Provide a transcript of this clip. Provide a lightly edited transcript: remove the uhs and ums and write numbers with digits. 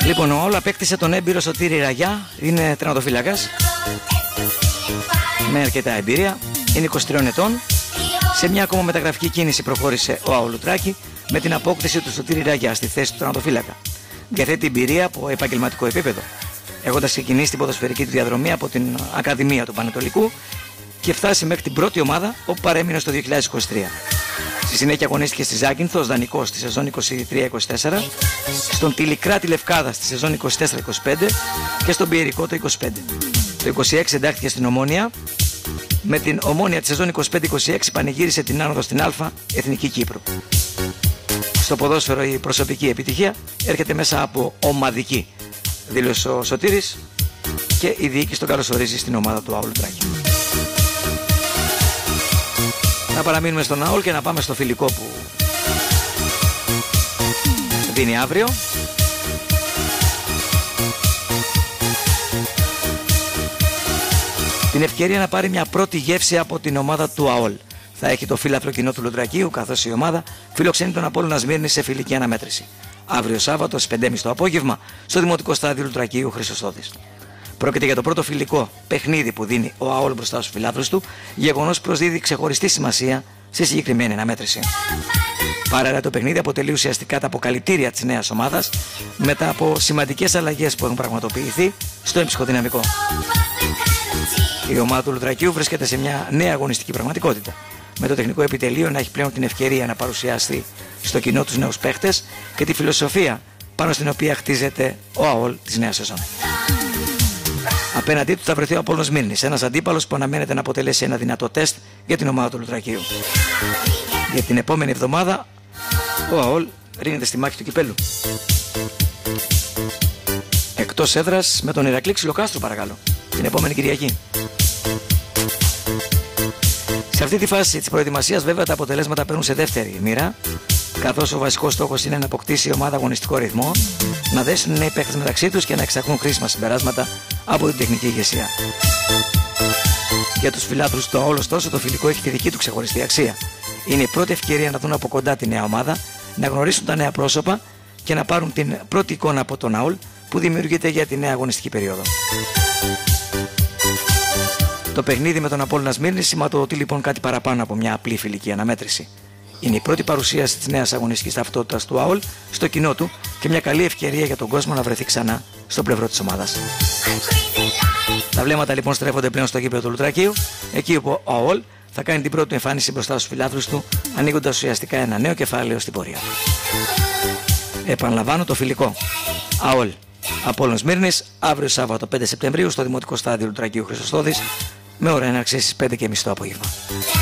Λοιπόν, ο Άολ απέκτησε τον έμπειρο Σωτήρη Ραγιά, είναι τερματοφύλακας με αρκετά εμπειρία, είναι 23 ετών. Σε μια ακόμα μεταγραφική κίνηση προχώρησε ο Άολ Λουτράκη με την απόκτηση του Σωτήρη Ραγιά στη θέση του τερματοφύλακα. Διαθέτει εμπειρία από επαγγελματικό επίπεδο, έχοντας ξεκινήσει την ποδοσφαιρική του διαδρομή από την Ακαδημία του Πανετολικού και φτάσει μέχρι την πρώτη ομάδα όπου παρέμεινε στο 2023. Στη συνέχεια αγωνίστηκε στη Ζάκυνθο ως δανεικός στη σεζόν 23-24, στον Τιλικράτη Λευκάδα στη σεζόν 24-25 και στον Πιερικό το 25. Το 26 εντάχθηκε στην Ομόνια. Με την Ομόνια τη σεζόν 25-26 πανηγύρισε την άνοδο στην Α Εθνική Κύπρου. Στο ποδόσφαιρο η προσωπική επιτυχία έρχεται μέσα από ομαδική, δήλωσε ο Σωτήρης, και η διοίκηση τον καλωσορίζει στην ομάδα του Άολ Λουτράκη. Να παραμείνουμε στον Άολ και να πάμε στο φιλικό που δίνει αύριο. Την ευκαιρία να πάρει μια πρώτη γεύση από την ομάδα του ΑΟΛ. Θα έχει το φύλαθλο κοινό του Λουτρακίου, καθώς η ομάδα φιλοξενεί τον Απόλλωνα Σμύρνη σε φιλική αναμέτρηση. Αύριο Σάββατο στις 5.30 το απόγευμα στο Δημοτικό Στάδιο Λουτρακίου Χρυσοστόδης. Πρόκειται για το πρώτο φιλικό παιχνίδι που δίνει ο ΑΟΛ μπροστά στους φιλάθλους του, γεγονός που προσδίδει ξεχωριστή σημασία στη συγκεκριμένη αναμέτρηση. Παράλληλα, το παιχνίδι αποτελεί ουσιαστικά τα αποκαλυπτήρια της νέας ομάδας μετά από σημαντικές αλλαγές που έχουν πραγματοποιηθεί στο εμψυχοδυναμικό. Η ομάδα του Λουτρακίου βρίσκεται σε μια νέα αγωνιστική πραγματικότητα, με το τεχνικό επιτελείο να έχει πλέον την ευκαιρία να παρουσιάσει στο κοινό τους νέους παίχτες και τη φιλοσοφία πάνω στην οποία χτίζεται ο ΑΟΛ της νέας σεζόν. Απέναντί του θα βρεθεί ο Απόλλωνας Σμύρνης, ένας αντίπαλος που αναμένεται να αποτελέσει ένα δυνατό τεστ για την ομάδα του Λουτρακίου. Για την επόμενη εβδομάδα ο ΑΟΛ ρίνεται στη μάχη του κυπέλου. Εκτός έδρας με τον Ηρακλή Ξυλοκάστρου, παρακαλώ, την επόμενη Κυριακή. Σε αυτή τη φάση της προετοιμασίας βέβαια τα αποτελέσματα παίρνουν σε δεύτερη μοίρα, καθώς ο βασικός στόχος είναι να αποκτήσει η ομάδα αγωνιστικό ρυθμό, να δέσουν νέοι παίκτες μεταξύ τους και να εξαχθούν κρίσιμα συμπεράσματα από την τεχνική ηγεσία. Για τους φιλάθλους του ΑΟΛ, ωστόσο, το φιλικό έχει τη δική του ξεχωριστή αξία. Είναι η πρώτη ευκαιρία να δουν από κοντά τη νέα ομάδα, να γνωρίσουν τα νέα πρόσωπα και να πάρουν την πρώτη εικόνα από τον ΑΟΛ που δημιουργείται για τη νέα αγωνιστική περίοδο. Το παιχνίδι με τον Απόλλωνα Σμύρνης σηματοδοτεί λοιπόν κάτι παραπάνω από μια απλή φιλική αναμέτρηση. Είναι η πρώτη παρουσίαση της νέας αγωνιστικής ταυτότητας του ΑΟΛ στο κοινό του και μια καλή ευκαιρία για τον κόσμο να βρεθεί ξανά στο πλευρό της ομάδας. Τα βλέμματα λοιπόν στρέφονται πλέον στο γήπεδο του Λουτρακίου, εκεί όπου ο ΑΟΛ θα κάνει την πρώτη εμφάνιση μπροστά στους φιλάθλους του, ανοίγοντας ουσιαστικά ένα νέο κεφάλαιο στην πορεία. Επαναλαμβάνω το φιλικό. ΑΟΛ Απόλλωνας Σμύρνης, αύριο Σάββατο 5 Σεπτεμβρίου στο Δημοτικό Στάδιο Λουτρακίου Χρυσοστόδης, με ώρα έναρξης στις 5.30 το απόγευμα.